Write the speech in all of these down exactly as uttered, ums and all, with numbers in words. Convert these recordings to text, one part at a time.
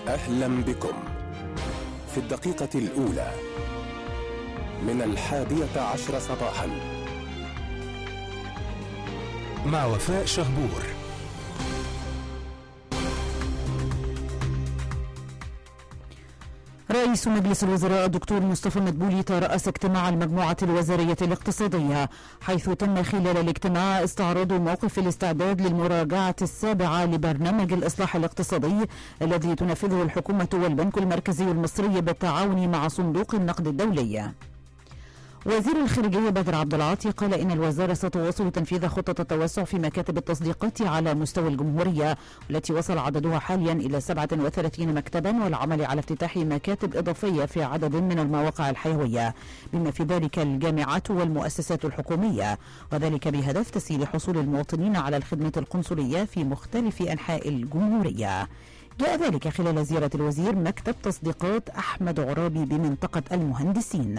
أهلا بكم في الدقيقة الأولى من الحادية عشر صباحا مع وفاء شهبور. رئيس مجلس الوزراء الدكتور مصطفى مدبولي ترأس اجتماع المجموعة الوزارية الاقتصادية، حيث تم خلال الاجتماع استعراض موقف الاستعداد للمراجعة السابعة لبرنامج الإصلاح الاقتصادي الذي تنفذه الحكومة والبنك المركزي المصري بالتعاون مع صندوق النقد الدولي. وزير الخارجية بدر عبد العاطي قال إن الوزارة ستواصل تنفيذ خطة التوسع في مكاتب التصديقات على مستوى الجمهورية، والتي وصل عددها حاليا إلى سبعة وثلاثين مكتبا، والعمل على افتتاح مكاتب إضافية في عدد من المواقع الحيوية بما في ذلك الجامعات والمؤسسات الحكومية، وذلك بهدف تسهيل حصول المواطنين على الخدمة القنصلية في مختلف أنحاء الجمهورية. جاء ذلك خلال زيارة الوزير مكتب تصديقات أحمد عرابي بمنطقة المهندسين.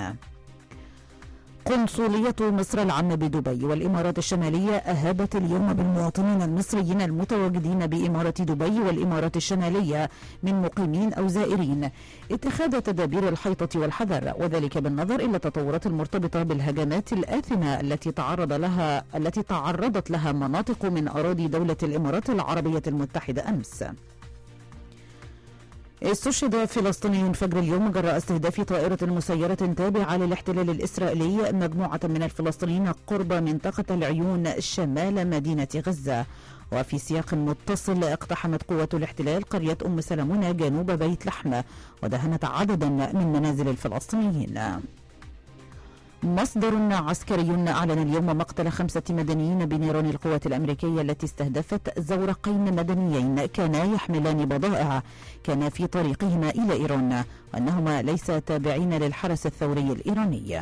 قنصلية مصر العامة بدبي والإمارات الشمالية أهابت اليوم بالمواطنين المصريين المتواجدين بإمارة دبي والإمارات الشمالية من مقيمين أو زائرين اتخاذ تدابير الحيطة والحذر، وذلك بالنظر إلى التطورات المرتبطة بالهجمات الآثمة التي تعرض لها التي تعرضت لها مناطق من أراضي دولة الإمارات العربية المتحدة أمس. استشهد فلسطيني فجر اليوم جراء استهداف طائرة مسيرة تابعة للاحتلال الإسرائيلي مجموعة من الفلسطينيين قرب منطقة العيون شمال مدينة غزة. وفي سياق متصل اقتحمت قوات الاحتلال قرية أم سلمونة جنوب بيت لحم ودهنت عددا من منازل الفلسطينيين. مصدر عسكري أعلن اليوم مقتل خمسة مدنيين بنيران القوات الأمريكية التي استهدفت زورقين مدنيين كانا يحملان بضائع كانا في طريقهما إلى إيران، وأنهما ليس تابعين للحرس الثوري الإيراني.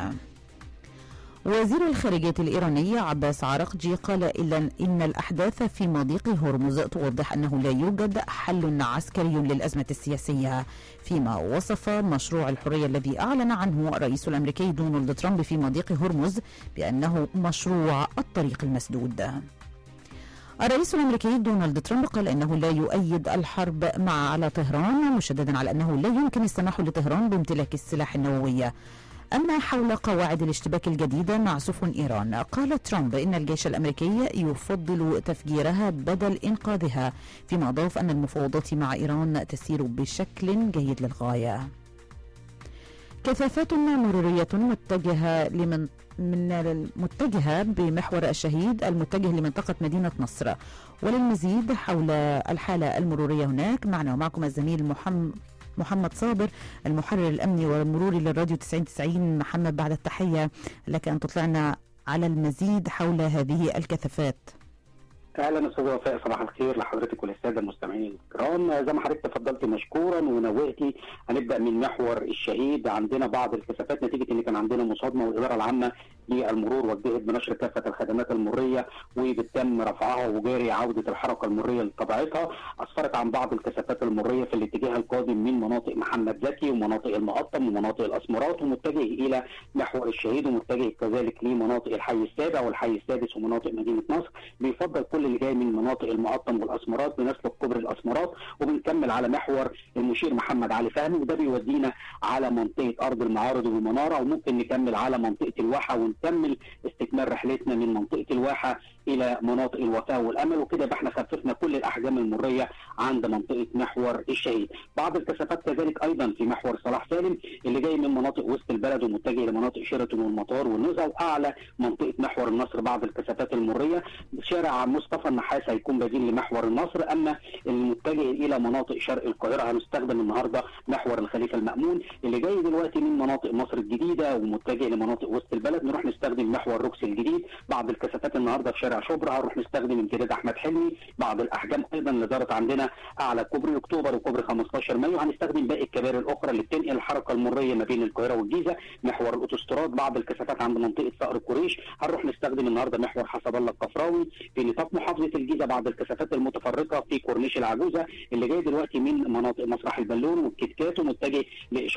وزير الخارجية الإيراني عباس عراقجي قال إلا إن الأحداث في مضيق هرمز توضح أنه لا يوجد حل عسكري للأزمة السياسية، فيما وصف مشروع الحرية الذي أعلن عنه الرئيس الأمريكي دونالد ترامب في مضيق هرمز بأنه مشروع الطريق المسدود. الرئيس الأمريكي دونالد ترامب قال إنه لا يؤيد الحرب مع على طهران، مشددا على أنه لا يمكن السماح لطهران بامتلاك السلاح النووي. أما حول قواعد الاشتباك الجديدة مع سفن إيران، قال ترامب إن الجيش الأمريكي يفضل تفجيرها بدل إنقاذها، فيما أضاف أن المفاوضات مع إيران تسير بشكل جيد للغاية. كثافات مرورية متجهة لمن من المتجهة بمحور الشهيد المتجه لمنطقة مدينة نصر. وللمزيد حول الحالة المرورية هناك معنا ومعكم الزميل محمد محمد صابر المحرر الأمني والمروري للراديو تسعين تسعين. محمد، بعد التحية لك أن تطلعنا على المزيد حول هذه الكثافات. اهلا استاذ وفاء، صباح الخير لحضرتك وللساده المستمعين الكرام. زي ما حضرتك تفضلت مشكورا ونوهتي، هنبدا من محور الشهيد. عندنا بعض الكثافات نتيجه ان كان عندنا مصادمه، والاداره العامه للمرور وجهت بنشر كافه الخدمات المريه وبتم رفعها وجاري عوده الحركه المريه لطبيعتها. اسفرت عن بعض الكثافات المريه في الاتجاه القادم من مناطق محمد زكي ومناطق المقطم ومناطق الاسمرات ومتجه الى محور الشهيد، ومتجه كذلك لمناطق الحي السابع والحي السادس ومناطق مدينه نصر. بيفضل كل اللي جاي من مناطق المقطم والاسمرات بنسلك كوبري الاسمرات وبنكمل على محور المشير محمد علي فهمي، وده بيودينا على منطقه ارض المعارض والمناره، وممكن نكمل على منطقه الواحه ونكمل استكمال رحلتنا من منطقه الواحه الى مناطق الوفاء والامل، وكده يبقى احنا خففنا كل الاحجام المريه عند منطقه محور الشهيد. بعض الكثافات كذلك ايضا في محور صلاح سالم اللي جاي من مناطق وسط البلد ومتجه لمناطق شيراتون والمطار والنزهه، واعلى منطقه محور النصر بعض الكثافات المريه. شارع مصطفى النحاس هيكون بديل لمحور النصر، اما المتجه الى مناطق شرق القاهره هنستخدم النهارده محور الخليفه المأمون. اللي جاي دلوقتي من مناطق مصر الجديده ومتجه لمناطق وسط البلد نروح نستخدم محور روكس الجديد. بعض الكثافات النهارده في شارع شبرا هنروح نستخدم امتداد احمد حلمي. بعض الاحجام ايضا اللي دارت عندنا اعلى كوبري اكتوبر وكوبري خمستاشر مايو. هنستخدم باقي الكباري الاخرى اللي بتنقل الحركه المريه ما بين القاهره والجيزه. محور الاوتوستراد بعض الكثافات عند منطقه صقر قريش هنروح نستخدم النهارده محور حسب الله القفراوي. في نطاق محافظه الجيزه بعض الكثافات المتفرقه في كورنيش العجوزه اللي جاي دلوقتي من مناطق مسرح البالون والكتكات ومتجه لإشارة